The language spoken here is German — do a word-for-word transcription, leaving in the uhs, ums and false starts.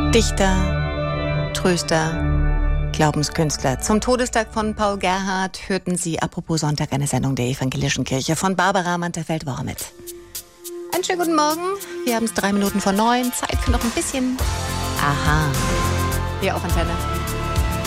Dichter, Tröster, Glaubenskünstler. Zum Todestag von Paul Gerhardt hörten Sie apropos Sonntag eine Sendung der Evangelischen Kirche von Barbara Manterfeld-Wormit. Einen schönen guten Morgen. Wir haben es drei Minuten vor neun. Zeit für noch ein bisschen Aha. Hier auf Antenne.